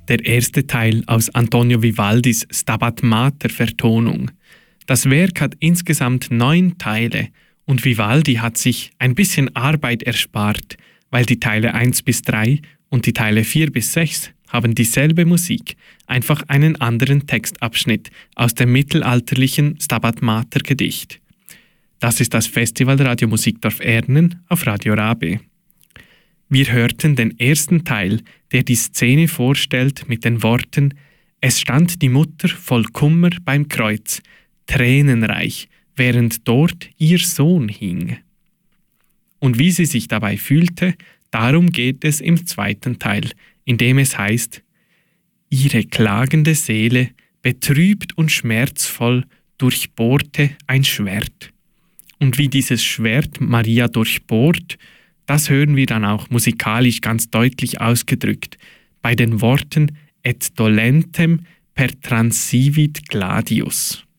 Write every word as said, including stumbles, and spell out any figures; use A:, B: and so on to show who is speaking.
A: der erste Teil aus Antonio Vivaldis Stabat Mater Vertonung. Das Werk hat insgesamt neun Teile und Vivaldi hat sich ein bisschen Arbeit erspart, weil die Teile eins bis drei und die Teile vier bis sechs haben dieselbe Musik, einfach einen anderen Textabschnitt aus dem mittelalterlichen Stabat Mater Gedicht. Das ist das Festival Radio Musikdorf Ernen auf Radio Rabe. Wir hörten den ersten Teil, der die Szene vorstellt mit den Worten: Es stand die Mutter voll Kummer beim Kreuz, tränenreich, während dort ihr Sohn hing. Und wie sie sich dabei fühlte, darum geht es im zweiten Teil, in dem es heißt: Ihre klagende Seele, betrübt und schmerzvoll, durchbohrte ein Schwert. Und wie dieses Schwert Maria durchbohrt, das hören wir dann auch musikalisch ganz deutlich ausgedrückt bei den Worten et dolentem per transivit gladius.